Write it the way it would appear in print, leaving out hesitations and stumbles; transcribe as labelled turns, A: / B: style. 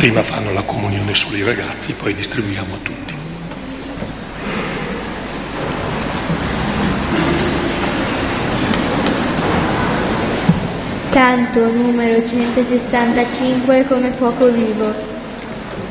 A: Prima fanno la comunione solo i ragazzi, poi distribuiamo a tutti.
B: Canto numero 165 come fuoco vivo.